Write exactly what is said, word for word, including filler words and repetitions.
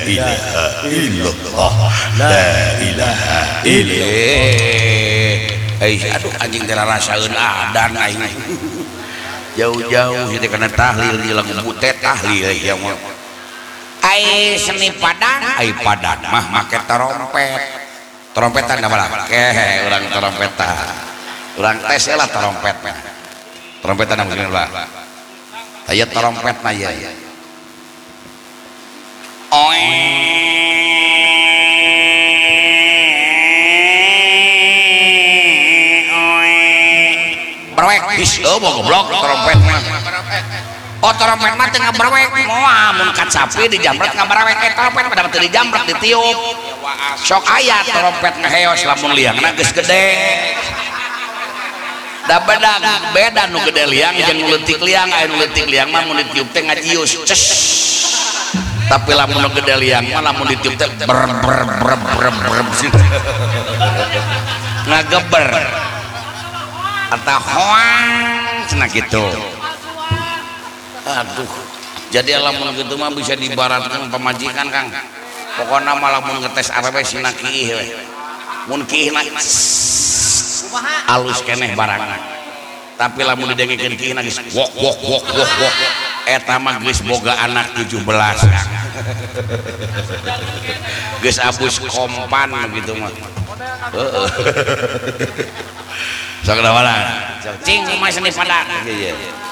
ilaha illallah la ilaha illallah. Eh aduh anjing teh rasaeun adan aing jauh-jauh jadi kena tahlil di lagu teh tahlil ya mah ai seni padan ai padan mah make trompet trompetan da balah keh urang trompetan urang tes lah trompet trompetan mungkin lah aya trompet na ya oe berwek bis oh goblok trompet mah oh trompet mah teu ngaberwek moal mun kat sapi dijamret ngaberwek eh trompet mah teu dijamret ditiup sok aya trompet ngaheos lamun liangna geus gede da beda beda nu gede liang jeung leutik liang aya nu leutik liang mah mun ditiup teh ngajius ces tapi lamun nu gede liang mah lamun ditiup teh ber ber ber ber ber ngageber atau hoang cenah gitu. Aduh jadi lamun gitu mah bisa dibaratkan pemajikan Kang pokoknya malah mun ngetes awewe sina kiih we mun kiih na alus keneh barangna tapi lamun didengikeun kiih na geus wok wok wok wok wok eta mah geus boga anak tujuh belas Kang geus abus kompan gitu mah heeh sok da wala cing mah seni padan iya